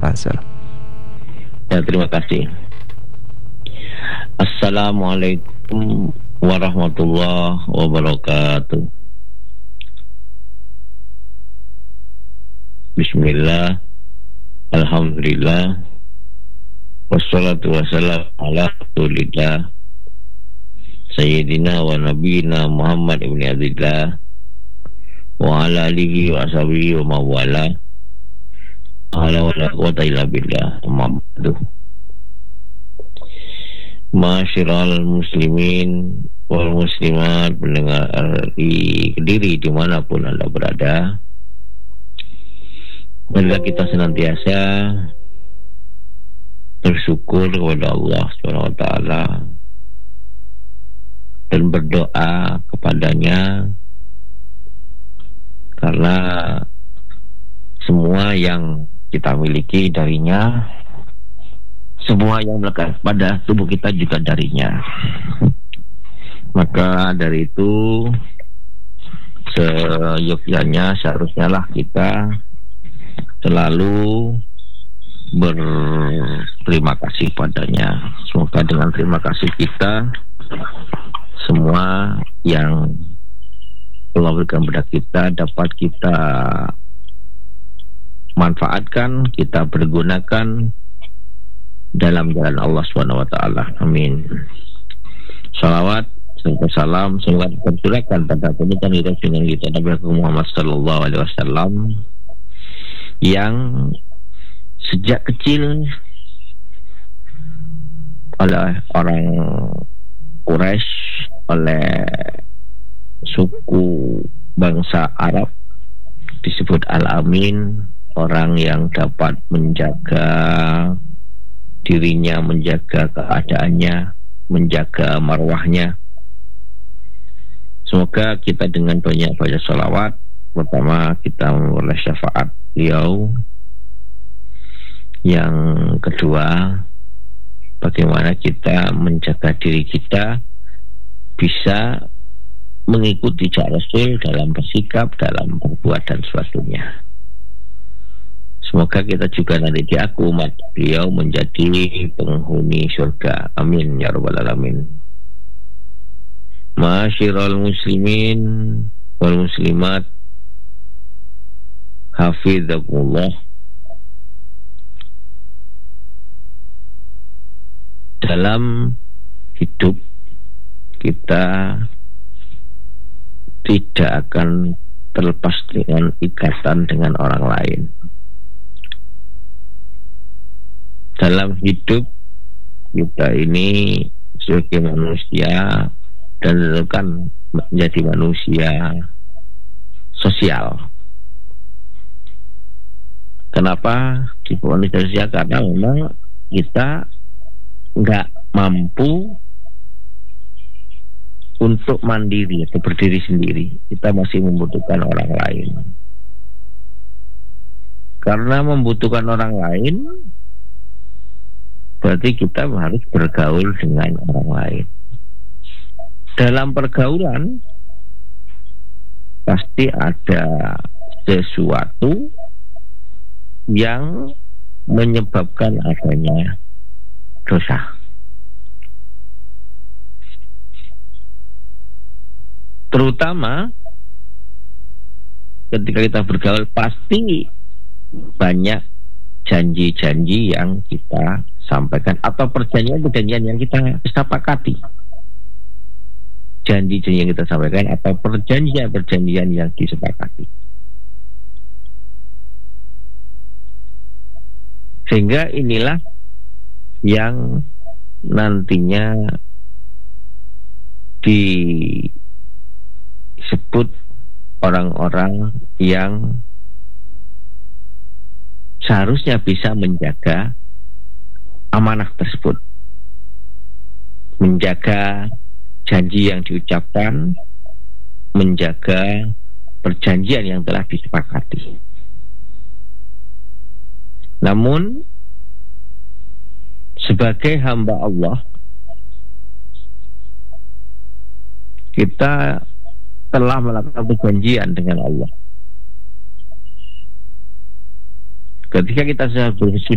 Faisal. Ya, terima kasih. Assalamualaikum warahmatullahi wabarakatuh. Bismillah, alhamdulillah, wassalatu wassalamu ala rasulillah Sayyidina wa nabiyina Muhammad ibn Abdillah wa ala alihi wa ashabihi wa mawala ala wa la quwata illa billah. Amma ba'du. Masyiral muslimin wal muslimat, pendengar di Kediri dimanapun Anda berada, marilah kita senantiasa bersyukur kepada Allah SWT dan berdoa kepadanya, karena semua yang kita miliki darinya, semua yang melekat pada tubuh kita juga darinya. Maka dari itu seyogyanya seharusnya lah kita selalu berterima kasih padanya. Semoga dengan terima kasih kita, semua yang Allah berikan kepada kita dapat kita manfaatkan, kita pergunakan dalam jalan Allah SWT. Amin. Salawat serta salam semoga tercurahkan pada penutupan hidup dengan kita Nabi Muhammad SAW, yang sejak kecil oleh orang Quraisy, oleh suku bangsa Arab disebut Al-Amin, orang yang dapat menjaga dirinya, menjaga keadaannya, menjaga marwahnya. Semoga kita dengan banyak baca salawat, pertama kita memperoleh syafaat beliau. Yang kedua, bagaimana kita menjaga diri kita bisa mengikuti jejak Rasul dalam bersikap, dalam berbuat dan sebagainya. Semoga kita juga nanti diaku umat beliau menjadi penghuni surga. Amin ya rabbal alamin. Masyiral muslimin wal muslimat, hafizakumullah. Dalam hidup kita tidak akan terlepas dengan ikatan dengan orang lain. Dalam hidup kita ini sebagai manusia, dan tentukan menjadi manusia sosial. Kenapa di manusia sosial? Karena memang kita nggak mampu untuk mandiri atau berdiri sendiri. Kita masih membutuhkan orang lain. Karena membutuhkan orang lain, berarti kita harus bergaul dengan orang lain. Dalam pergaulan pasti ada sesuatu yang menyebabkan adanya dosa. Terutama ketika kita bergaul, pasti banyak janji-janji yang kita sampaikan atau perjanjian-perjanjian yang kita sepakati. Janji-janji yang kita sampaikan atau perjanjian-perjanjian yang disepakati. Sehingga inilah yang nantinya disebut orang-orang yang seharusnya bisa menjaga amanah tersebut, menjaga janji yang diucapkan, menjaga perjanjian yang telah disepakati. Namun sebagai hamba Allah, kita telah melakukan perjanjian dengan Allah. Ketika kita sudah